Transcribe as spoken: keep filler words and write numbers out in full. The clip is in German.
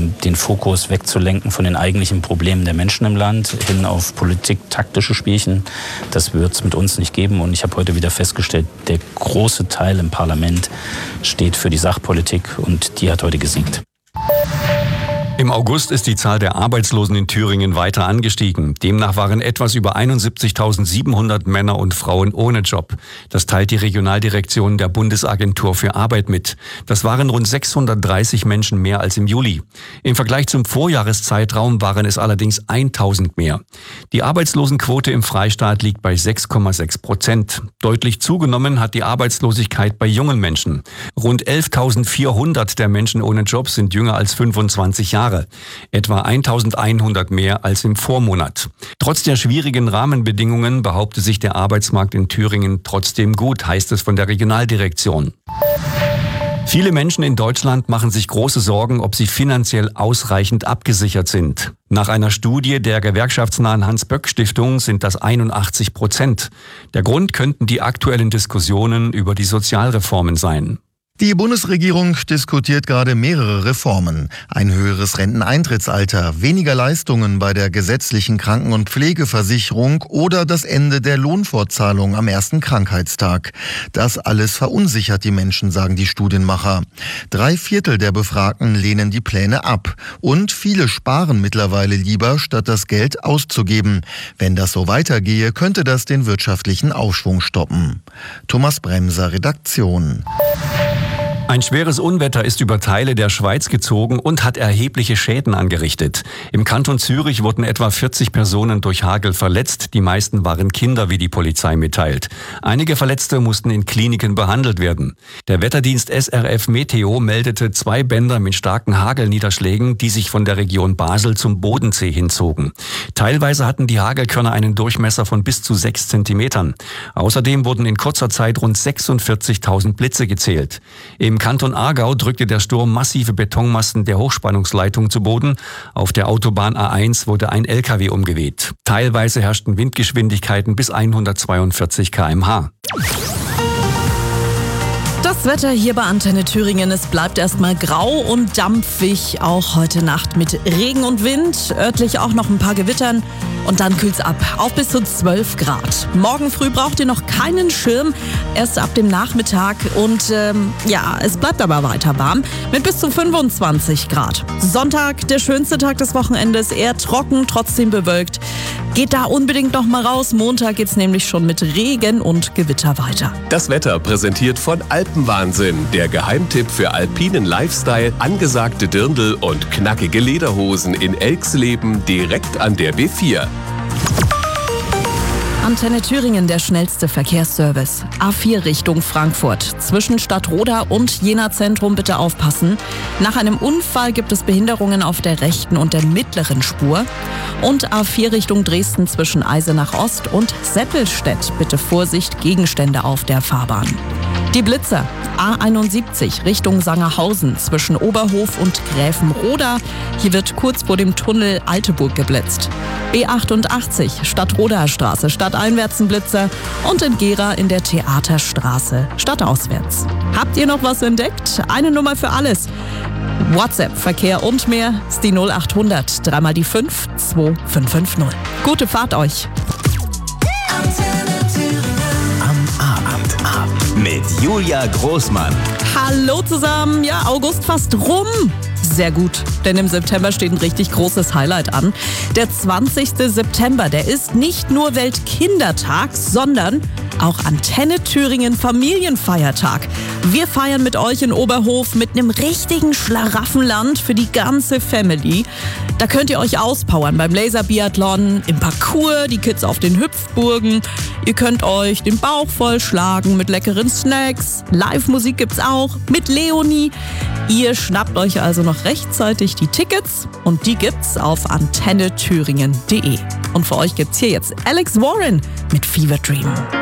den Fokus wegzulenken von den eigentlichen Problemen der Menschen im Land hin auf Politik-taktische Spielchen. Das wird es mit uns nicht geben. Und ich habe heute wieder festgestellt, der große Teil im Parlament steht für die Sachpolitik und die hat heute gesiegt. Im August ist die Zahl der Arbeitslosen in Thüringen weiter angestiegen. Demnach waren etwas über einundsiebzigtausendsiebenhundert Männer und Frauen ohne Job. Das teilt die Regionaldirektion der Bundesagentur für Arbeit mit. Das waren rund sechshundertdreißig Menschen mehr als im Juli. Im Vergleich zum Vorjahreszeitraum waren es allerdings tausend mehr. Die Arbeitslosenquote im Freistaat liegt bei sechs Komma sechs Prozent. Deutlich zugenommen hat die Arbeitslosigkeit bei jungen Menschen. Rund elftausendvierhundert der Menschen ohne Job sind jünger als fünfundzwanzig Jahre. Etwa eintausendeinhundert mehr als im Vormonat. Trotz der schwierigen Rahmenbedingungen behauptet sich der Arbeitsmarkt in Thüringen trotzdem gut, heißt es von der Regionaldirektion. Viele Menschen in Deutschland machen sich große Sorgen, ob sie finanziell ausreichend abgesichert sind. Nach einer Studie der gewerkschaftsnahen Hans-Böck-Stiftung sind das einundachtzig Prozent. Der Grund könnten die aktuellen Diskussionen über die Sozialreformen sein. Die Bundesregierung diskutiert gerade mehrere Reformen. Ein höheres Renteneintrittsalter, weniger Leistungen bei der gesetzlichen Kranken- und Pflegeversicherung oder das Ende der Lohnfortzahlung am ersten Krankheitstag. Das alles verunsichert die Menschen, sagen die Studienmacher. Drei Viertel der Befragten lehnen die Pläne ab. Und viele sparen mittlerweile lieber, statt das Geld auszugeben. Wenn das so weitergehe, könnte das den wirtschaftlichen Aufschwung stoppen. Thomas Bremser, Redaktion. Ein schweres Unwetter ist über Teile der Schweiz gezogen und hat erhebliche Schäden angerichtet. Im Kanton Zürich wurden etwa vierzig Personen durch Hagel verletzt. Die meisten waren Kinder, wie die Polizei mitteilt. Einige Verletzte mussten in Kliniken behandelt werden. Der Wetterdienst S R F Meteo meldete zwei Bänder mit starken Hagelniederschlägen, die sich von der Region Basel zum Bodensee hinzogen. Teilweise hatten die Hagelkörner einen Durchmesser von bis zu sechs Zentimetern. Außerdem wurden in kurzer Zeit rund sechsundvierzigtausend Blitze gezählt. Im Kanton Aargau drückte der Sturm massive Betonmassen der Hochspannungsleitung zu Boden. Auf der Autobahn A eins wurde ein L K W umgeweht. Teilweise herrschten Windgeschwindigkeiten bis hundertzweiundvierzig Kilometer pro Stunde. Das Wetter hier bei Antenne Thüringen, es bleibt erstmal grau und dampfig, auch heute Nacht mit Regen und Wind, örtlich auch noch ein paar Gewittern und dann kühlt's ab, auf bis zu zwölf Grad. Morgen früh braucht ihr noch keinen Schirm, erst ab dem Nachmittag und ähm, ja, es bleibt aber weiter warm mit bis zu fünfundzwanzig Grad. Sonntag, der schönste Tag des Wochenendes, eher trocken, trotzdem bewölkt. Geht da unbedingt noch mal raus. Montag geht's nämlich schon mit Regen und Gewitter weiter. Das Wetter präsentiert von Alpenwahnsinn, der Geheimtipp für alpinen Lifestyle, angesagte Dirndl und knackige Lederhosen in Elxleben direkt an der B vier. Antenne Thüringen, der schnellste Verkehrsservice. A vier Richtung Frankfurt. Zwischen Stadtroda und Jena Zentrum bitte aufpassen. Nach einem Unfall gibt es Behinderungen auf der rechten und der mittleren Spur. Und A vier Richtung Dresden zwischen Eisenach Ost und Seppelstedt. Bitte Vorsicht, Gegenstände auf der Fahrbahn. Die Blitzer. A einundsiebzig Richtung Sangerhausen zwischen Oberhof und Gräfenroda. Hier wird kurz vor dem Tunnel Alteburg geblitzt. B achtundachtzig Stadtrodaer Straße stadteinwärts ein Blitzer und in Gera in der Theaterstraße stadtauswärts. Habt ihr noch was entdeckt? Eine Nummer für alles. WhatsApp, Verkehr und mehr ist die null achthundert, dreimal die fünf, zwei fünf fünf null. Gute Fahrt euch. Am Abend mit Julia Großmann. Hallo zusammen, ja, August fast rum. Sehr gut, denn im September steht ein richtig großes Highlight an. Der zwanzigste September, der ist nicht nur Weltkindertag, sondern auch Antenne Thüringen Familienfeiertag. Wir feiern mit euch in Oberhof mit einem richtigen Schlaraffenland für die ganze Family. Da könnt ihr euch auspowern beim Laserbiathlon, im Parcours, die Kids auf den Hüpfburgen. Ihr könnt euch den Bauch vollschlagen mit leckeren Snacks. Live-Musik gibt's auch mit Leonie. Ihr schnappt euch also noch rechtzeitig die Tickets und die gibt's auf antenne thüringen punkt de. Und für euch gibt's hier jetzt Alex Warren mit Fever Dream.